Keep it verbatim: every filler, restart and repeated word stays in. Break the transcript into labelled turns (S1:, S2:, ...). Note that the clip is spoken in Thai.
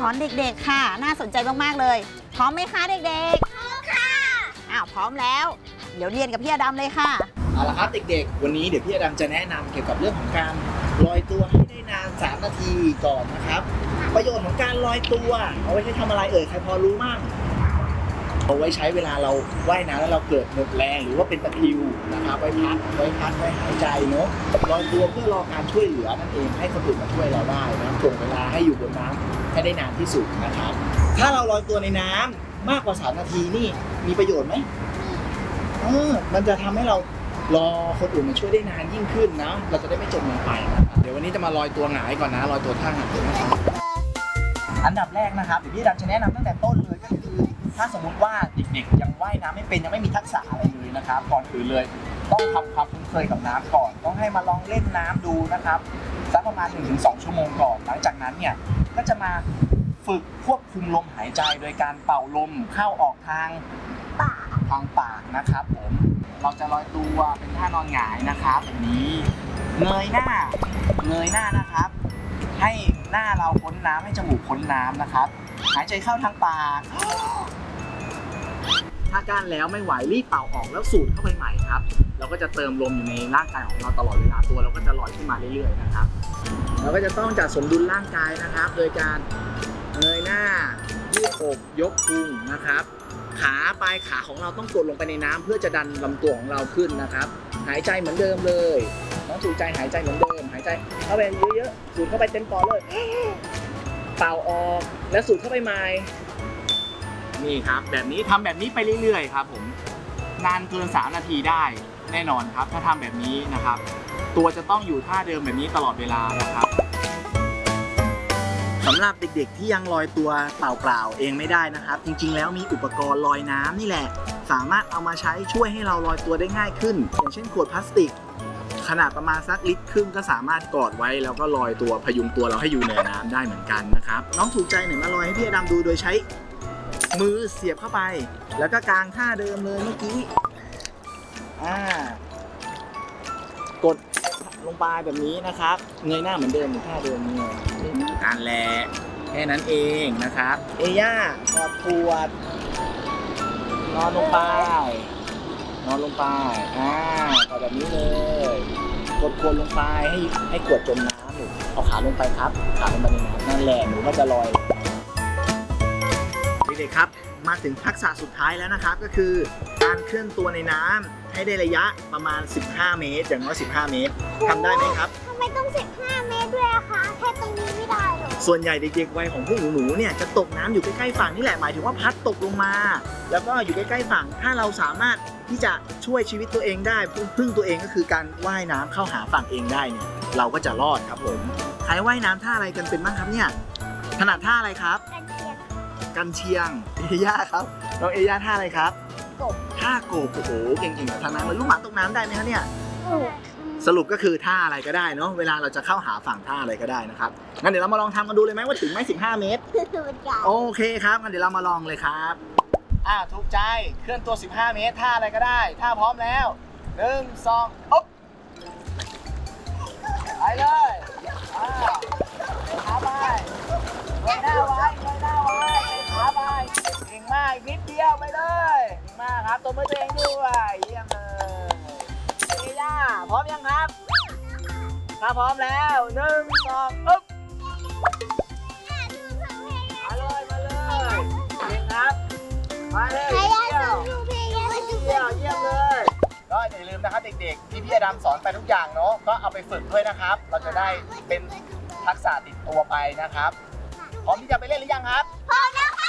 S1: อนเด็กๆค่ะน่าสนใจมากๆเลยพร้อมไหมคะเด็กๆพร้อมค่ะอ้าวพร้อมแล้วเดี๋ยวเรียนกับพี่อดัมเลยค่ะ
S2: เอาละครับเด็กๆวันนี้เดี๋ยวพี่อดัมจะแนะนำเกี่ยวกับเรื่องของการลอยตัวให้ได้นานสามนาทีก่อนนะครับประโยชน์ของการลอยตัวเอาไว้ใช้ทำอะไรเอ่ยใครพอรู้มั่งเอาไว้ใช้เวลาเราว่ายน้ำแล้วเราเกิดหมดแรงหรือว่าเป็นตะคริวนะครับไว้พักไว้พักไว้หายใจเนาะลอยตัวเพื่อรอการช่วยเหลือนั่นเองให้คนอื่นมาช่วยเราได้นะถ่วงเวลาให้อยู่บนน้ำให้ได้นานที่สุดนะครับถ้าเราลอยตัวในน้ำมากกว่าสามนาทีนี่มีประโยชน์ไหมเออมันจะทำให้เรารอคนอื่นมาช่วยได้นานยิ่งขึ้นนะเราจะได้ไม่จมลงไปนะครับเดี๋ยววันนี้จะมาลอยตัวหงายก่อนนะลอยตัวท่าหงายนะครับอันดับแรกนะครับเดี๋ยวพี่ดำจะแนะนำตั้งแต่ต้นเลยก็คือถ้าสมมุติว่าเด็กๆยังว่ายน้ำไม่เป็นยังไม่มีทักษะอะไรเลยนะครับก่อนอื่นเลยต้องทำความคุ้นเคยกับน้ำก่อนต้องให้มาลองเล่นน้ำดูนะครับสักประมาณ หนึ่งถึงสอง ชั่วโมงก่อนหลังจากนั้นเนี่ยก็จะมาฝึกควบคุมลมหายใจโดยการเป่าลมเข้าออกทางปากทางปากนะครับผมเราจะลอยตัวเป็นท่านอนหงายนะครับแบบนี้เงยหน้าเงยหน้านะครับให้หน้าเราพ้นน้ำให้จมูกพ้นน้ำนะครับหายใจเข้าทางปากถ้าก้านแล้วไม่ไหวรีบเป่าออกแล้วสูดเข้าไปใหม่ครับเราก็จะเติมลมอยู่ในร่างกายของเราตลอดเวลาตัวเราก็จะลอยขึ้นมาเรื่อยๆนะครับเราก็จะต้องจัดสมดุลร่างกายนะครับโดยการเงยหน้ายืดอกยกพุงนะครับขาปลายขาของเราต้องกดลงไปในน้ำเพื่อจะดันลำตัวของเราขึ้นนะครับหายใจเหมือนเดิมเลยน้องสูดใจหายใจเหมือนเดิมหายใจเข้าไปเยอะๆสูดเข้าไปเต็มปอดเลยเป่าออกแล้วสูดเข้าไปใหม่นี่ครับแบบนี้ทำแบบนี้ไปเรื่อยๆครับผมนานเกินสามนาทีได้แน่นอนครับถ้าทำแบบนี้นะครับตัวจะต้องอยู่ท่าเดิมแบบนี้ตลอดเวลานะครับสำหรับเด็กๆที่ยังลอยตัวเปล่าๆเองไม่ได้นะครับจริงๆแล้วมีอุปกรณ์ลอยน้ำนี่แหละสามารถเอามาใช้ช่วยให้เราลอยตัวได้ง่ายขึ้นอย่างเช่นขวดพลาสติกขนาดประมาณสักลิตรครึ่งก็สามารถกอดไว้แล้วก็ลอยตัวพยุงตัวเราให้อยู่เหนือน้ำได้เหมือนกันนะครับน้องถูกใจหน่อยมาลอยให้พี่อดัมดูโดยใช้มือเสียบเข้าไปแล้วก็กางท่าเดิมเลยเมื่อกี้อ่ากดลงไปแบบนี้นะครับเงยหน้าเหมือนเดิมเหมือนท่าเดิมนี่การแหละแค่นั้นเองนะครับเอย่ากอดขวดนอนลงไปนอนลงไปอ่ากอดแบบนี้เลยกดขวดลงไปให้ให้ขวดจมน้ำหนูเอาขาลงไปครับขาลงไปในน้ำนั่นแหละหนูก็จะลอยเด็กๆครับมาถึงทักษะสุดท้ายแล้วนะครับก็คือการเคลื่อนตัวในน้ำให้ได้ระยะประมาณสิบห้าเมตรอย่างน้อยสิบห้าเมตรทำได้ไหมครับ
S3: ทำไมต้องสิบห้าเมตรด้วยอะคะแค่ตรงนี้ไม่ได้หรอ
S2: ส่วนใหญ่เด็กๆวัยของพวกหนูๆเนี่ยจะตกน้ำอยู่ใกล้ๆฝั่งนี่แหละหมายถึงว่าพัดตกลงมาแล้วก็อยู่ใกล้ๆฝั่งถ้าเราสามารถที่จะช่วยชีวิตตัวเองได้พึ่งตัวเองก็คือการว่ายน้ำเข้าหาฝั่งเองได้เนี่ยเราก็จะรอดครับผมใครว่ายน้ำท่าอะไรกันเป็นบ้างครับเนี่ยถนัดท่าอะไรครับกันเชียงเอย่าครับน้องเอย่าท่าอะไรครับกบท่ากบโอ้โหเก่งๆทางน้ำเลยลูกหมาตกน้ำได้ไหมคะเนี่ยสรุปก็คือท่าอะไรก็ได้เนาะเวลาเราจะเข้าหาฝั่งท่าอะไรก็ได้นะครับงั้นเดี๋ยวเรามาลองทำกันดูเลยไหมว่าถึงไหมสิบห้าเมตรโอเคครับงั้นเดี๋ยวเรามาลองเลยครับอ่าถูกใจเคลื่อนตัวสิบห้าเมตรท่าอะไรก็ได้ท่าพร้อมแล้วหนึ่งสองอ๊บไปเลยอ่าขาไปเงยหน้าไว้เงยหน้าไว้ขาไปเก่งมากนิดเดียวไปเลยเก่งมากครับตัวมือตัวเองด้วยเยี่ยมเลยเอย่าพร้อมยังครับถ้าพร้อมแล้วหนึ่งสองอึ๊บมาเลยมาเลยเก่งครับมาเลยเยี่ยมเยี่ยมเยี่ยมเลยก็อย่าลืมนะครับเด็กๆที่พี่อดัมสอนไปทุกอย่างเนาะก็เอาไปฝึกด้วยนะครับเราจะได้เป็นทักษะติดตัวไปนะครับพร้อมที่จะไปเล่นหรือยังครับ
S3: พร้อมแล้วค่ะ